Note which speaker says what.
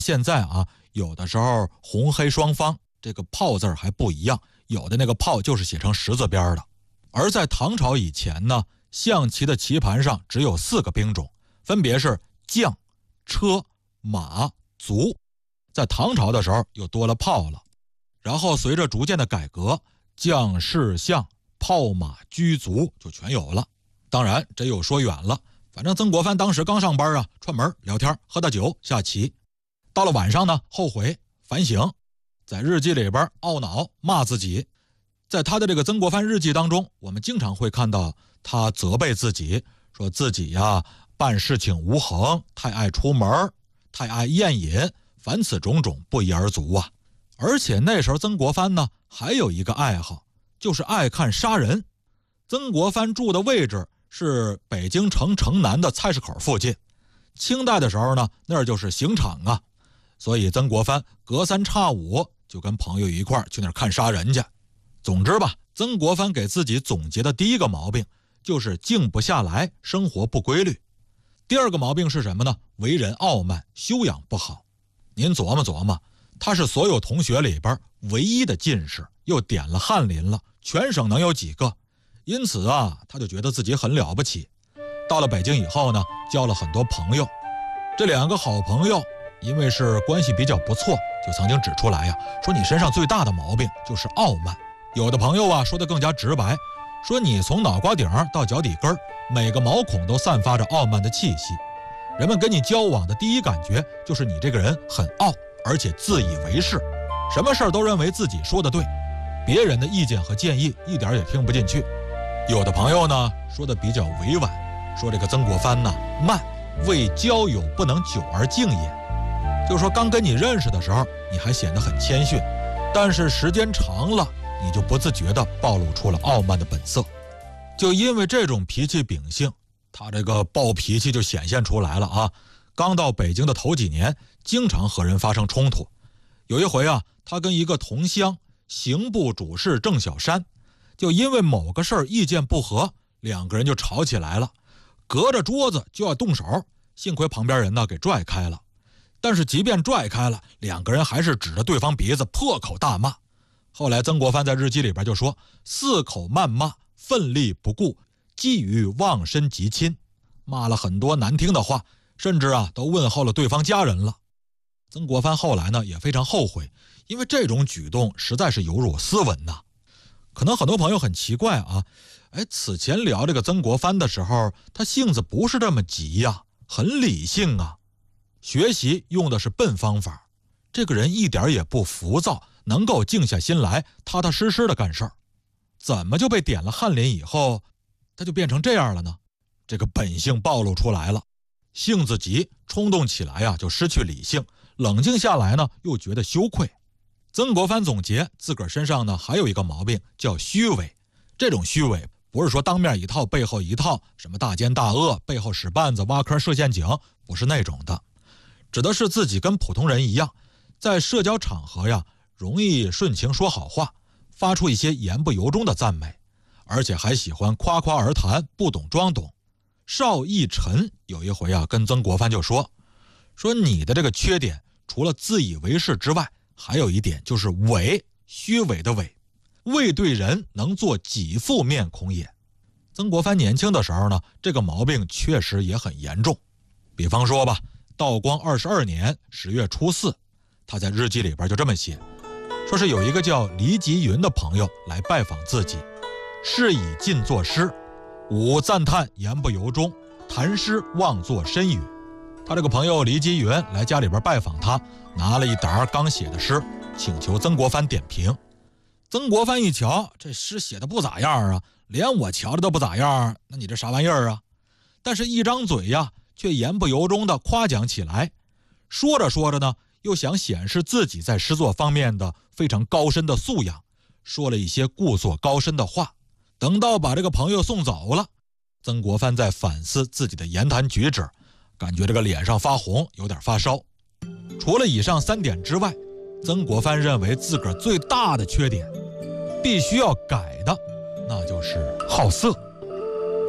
Speaker 1: 现在啊，有的时候红黑双方这个炮字还不一样，有的那个炮就是写成十字边的。而在唐朝以前呢，象棋的棋盘上只有4个兵种，分别是将、车、马、卒。在唐朝的时候又多了炮了，然后随着逐渐的改革，将士象、炮马车卒就全有了。当然这又说远了，反正曾国藩当时刚上班啊，串门聊天，喝大酒，下棋。到了晚上呢，后悔反省，在日记里边懊恼骂自己。在他的这个曾国藩日记当中，我们经常会看到他责备自己，说自己呀办事情无恒，太爱出门，太爱宴饮，凡此种种不一而足啊。而且那时候曾国藩呢还有一个爱好，就是爱看杀人。曾国藩住的位置是北京城城南的菜市口附近，清代的时候呢那儿就是刑场啊，所以曾国藩隔3差5就跟朋友一块儿去那儿看杀人去。总之吧，曾国藩给自己总结的第一个毛病就是静不下来，生活不规律。第二个毛病是什么呢？为人傲慢，修养不好。您琢磨琢磨，他是所有同学里边唯一的进士，又点了翰林了，全省能有几个？因此啊，他就觉得自己很了不起。到了北京以后呢，交了很多朋友。这2个好朋友因为是关系比较不错，就曾经指出来呀，说你身上最大的毛病就是傲慢。有的朋友啊说得更加直白，说你从脑瓜顶到脚底根，每个毛孔都散发着傲慢的气息。人们跟你交往的第一感觉就是你这个人很傲，而且自以为是，什么事儿都认为自己说的对，别人的意见和建议一点也听不进去。有的朋友呢说的比较委婉，说这个曾国藩呢慢，为交友不能久而敬也。就说刚跟你认识的时候你还显得很谦逊，但是时间长了你就不自觉地暴露出了傲慢的本色。就因为这种脾气秉性，他这个暴脾气就显现出来了啊。刚到北京的头几年，经常和人发生冲突。有一回啊，他跟一个同乡刑部主事郑小山，就因为某个事儿意见不合，2个人就吵起来了，隔着桌子就要动手，幸亏旁边人呢给拽开了。但是即便拽开了，2个人还是指着对方鼻子破口大骂。后来曾国藩在日记里边就说，4口谩骂，奋力不顾，寄予忘身及亲，骂了很多难听的话，甚至啊都问候了对方家人了。曾国藩后来呢也非常后悔，因为这种举动实在是有辱斯文呐。可能很多朋友很奇怪啊，此前聊这个曾国藩的时候，他性子不是这么急呀，很理性啊，学习用的是笨方法，这个人一点也不浮躁，能够静下心来踏踏实实的干事儿。怎么就被点了翰林以后他就变成这样了呢？这个本性暴露出来了，性子急，冲动起来就失去理性，冷静下来呢又觉得羞愧。曾国藩总结自个儿身上呢还有一个毛病叫虚伪。这种虚伪不是说当面一套背后一套，什么大奸大恶，背后使绊子挖坑设陷阱，不是那种的，指的是自己跟普通人一样，在社交场合容易顺情说好话，发出一些言不由衷的赞美，而且还喜欢夸夸而谈，不懂装懂。邵逸臣有一回跟曾国藩就说你的这个缺点除了自以为是之外，还有一点就是伪，虚伪的伪，未对人能做己腹面孔也。曾国藩年轻的时候呢，这个毛病确实也很严重。比方说吧，道光22年10月初4，他在日记里边就这么写，说是有一个叫黎吉云的朋友来拜访自己，是以尽作诗，吾赞叹言不由衷，谈诗妄作深语。他这个朋友黎吉云来家里边拜访他，拿了一沓刚写的诗，请求曾国藩点评。曾国藩一瞧，这诗写的不咋样啊，连我瞧着都不咋样，那你这啥玩意儿啊？但是一张嘴却言不由衷的夸奖起来。说着说着呢，又想显示自己在诗作方面的非常高深的素养，说了一些故作高深的话。等到把这个朋友送走了，曾国藩在反思自己的言谈举止，感觉这个脸上发红，有点发烧。除了以上3点之外，曾国藩认为自个儿最大的缺点必须要改的，那就是好色。